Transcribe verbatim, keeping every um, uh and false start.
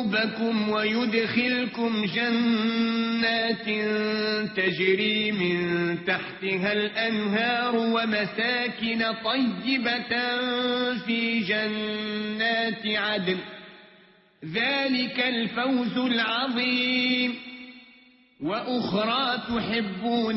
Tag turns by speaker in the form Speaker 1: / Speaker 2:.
Speaker 1: ذنوبكم ويدخلكم جنات تجري من تحتها الأنهار ومساكن طيبة في جنات عدن، ذلك الفوز العظيم. وأخرى تحبون